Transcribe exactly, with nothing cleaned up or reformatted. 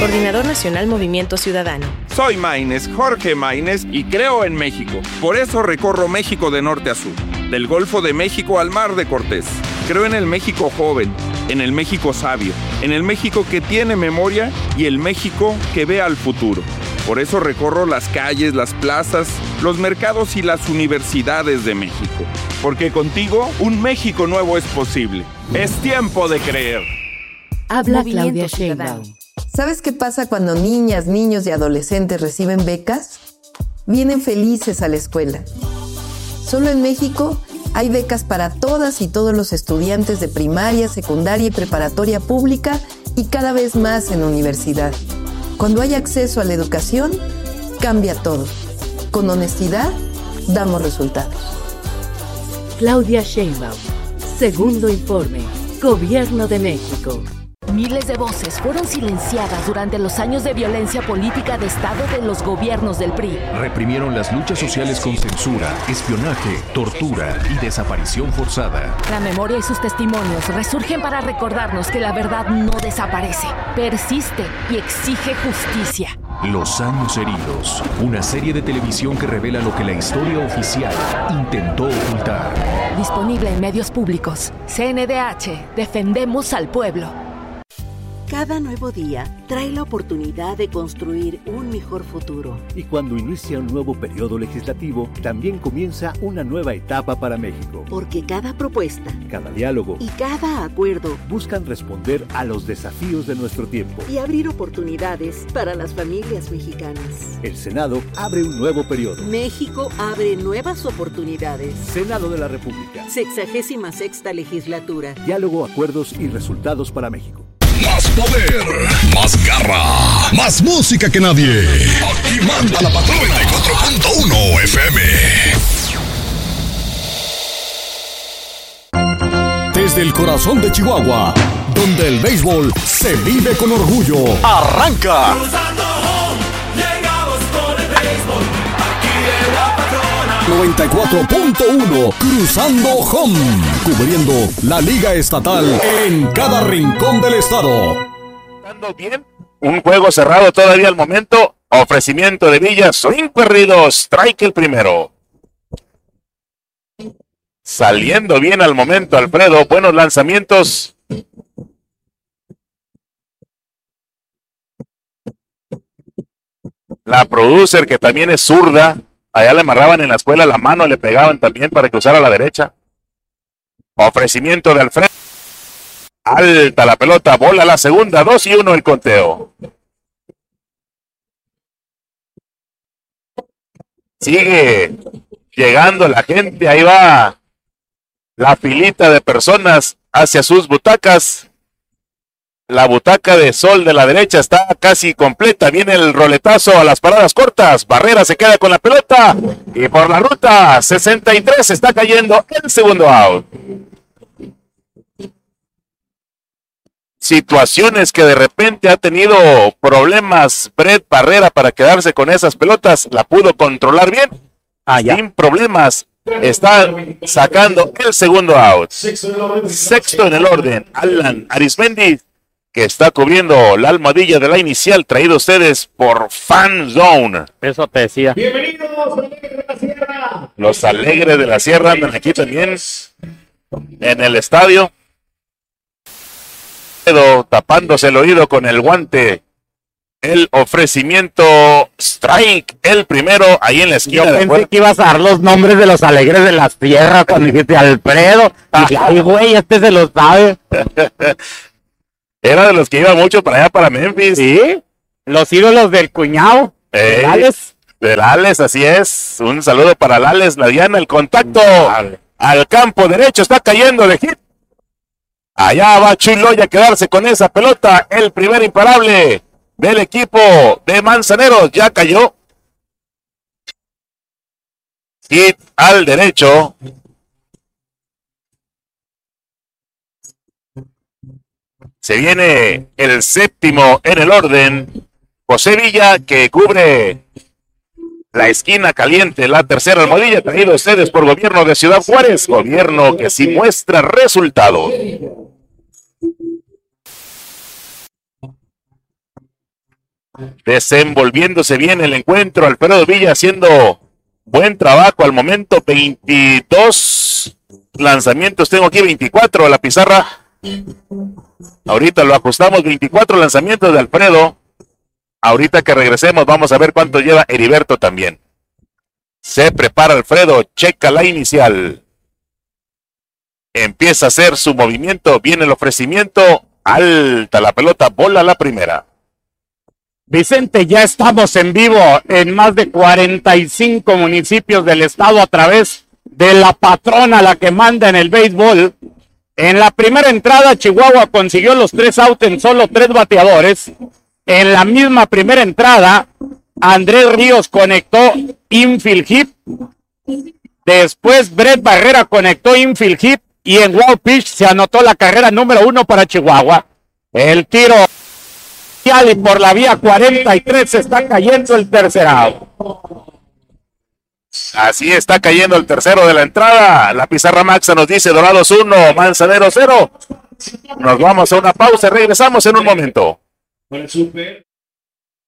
Coordinador Nacional Movimiento Ciudadano. Soy Maínez, Jorge Maínez, y creo en México. Por eso recorro México de norte a sur, del Golfo de México al Mar de Cortés. Creo en el México joven, en el México sabio, en el México que tiene memoria y el México que ve al futuro. Por eso recorro las calles, las plazas, los mercados y las universidades de México. Porque contigo, un México nuevo es posible. Es tiempo de creer. Habla Claudia Sheinbaum. ¿Sabes qué pasa cuando niñas, niños y adolescentes reciben becas? Vienen felices a la escuela. Solo en México hay becas para todas y todos los estudiantes de primaria, secundaria y preparatoria pública y cada vez más en universidad. Cuando hay acceso a la educación, cambia todo. Con honestidad, damos resultados. Claudia Sheinbaum. Segundo informe. Gobierno de México. Miles de voces fueron silenciadas durante los años de violencia política de Estado de los gobiernos del P R I. Reprimieron las luchas sociales con censura, espionaje, tortura y desaparición forzada. La memoria y sus testimonios resurgen para recordarnos que la verdad no desaparece, persiste y exige justicia. Los años heridos, una serie de televisión que revela lo que la historia oficial intentó ocultar. Disponible en medios públicos. C N D H, defendemos al pueblo. Cada nuevo día trae la oportunidad de construir un mejor futuro. Y cuando inicia un nuevo periodo legislativo, también comienza una nueva etapa para México. Porque cada propuesta, cada diálogo y cada acuerdo buscan responder a los desafíos de nuestro tiempo y abrir oportunidades para las familias mexicanas. El Senado abre un nuevo periodo. México abre nuevas oportunidades. Senado de la República. Sexagésima sexta legislatura. Diálogo, acuerdos y resultados para México. Más poder, más garra, más música que nadie. Aquí manda la patrona. noventa y cuatro punto uno F M. Desde el corazón de Chihuahua, donde el béisbol se vive con orgullo. Arranca. noventa y cuatro punto uno Cruzando Home, cubriendo la Liga Estatal en cada rincón del estado. Bien, un juego cerrado todavía al momento. Ofrecimiento de Villa, swing perdido, strike el primero. Saliendo bien al momento, Alfredo, buenos lanzamientos. La producer, que también es zurda. Allá le amarraban en la escuela la mano, le pegaban también para que usara la derecha. Ofrecimiento de Alfredo. Alta la pelota, bola la segunda, dos y uno el conteo. Sigue llegando la gente, ahí va la filita de personas hacia sus butacas. La butaca de Sol de la derecha está casi completa. Viene el roletazo a las paradas cortas. Barrera se queda con la pelota. Y por la ruta sesenta y tres está cayendo el segundo out. Situaciones que de repente ha tenido problemas Brett Barrera para quedarse con esas pelotas. La pudo controlar bien. Ah, sin problemas. Está sacando el segundo out. Sexto en el orden. Alan Arismendi, que está cubriendo la almohadilla de la inicial, traído a ustedes por Fan Zone. Eso te decía. Bienvenidos, Alegres de la Sierra. Los Alegres de la Sierra andan aquí también en el estadio. Tapándose el oído con el guante. El ofrecimiento, strike, el primero, ahí en la esquina. Yo de pensé afuera. que ibas a dar los nombres de los Alegres de la Sierra cuando dijiste Alfredo. Dije, ay, güey, este se lo sabe. Era de los que iba mucho para allá, para Memphis. Sí, los ídolos del cuñado. Ey, del Alex. Del Alex, así es. Un saludo para el Alex, la Diana, el contacto. Vale. Al campo derecho, está cayendo de hit. Allá va Chuloya a quedarse con esa pelota. El primer imparable del equipo de Manzaneros. Ya cayó. Hit al derecho. Se viene el séptimo en el orden. José Villa, que cubre la esquina caliente, la tercera almohadilla, traído a ustedes por Gobierno de Ciudad Juárez. Gobierno que sí muestra resultados. desenvolviéndose bien el encuentro. Alfredo Villa haciendo buen trabajo al momento. veintidós lanzamientos, tengo aquí veinticuatro a la pizarra. Ahorita lo ajustamos, veinticuatro lanzamientos de Alfredo. Ahorita que regresemos vamos a ver cuánto lleva Heriberto también. Se prepara Alfredo, checa la inicial. Empieza a hacer su movimiento, viene el ofrecimiento, alta la pelota, bola la primera. Vicente, ya estamos en vivo en más de cuarenta y cinco municipios del estado a través de la patrona, la que manda en el béisbol. En la primera entrada, Chihuahua consiguió los tres outs en solo tres bateadores. En la misma primera entrada, Andrés Ríos conectó infield hit. Después, Brett Barrera conectó infield hit. Y en wild pitch se anotó la carrera número uno para Chihuahua. El tiro y por la vía cuarenta y tres se está cayendo el tercer out. Así está cayendo el tercero de la entrada. La pizarra Maxa nos dice Dorados uno, Manzanero cero. Nos vamos a una pausa, regresamos en un momento.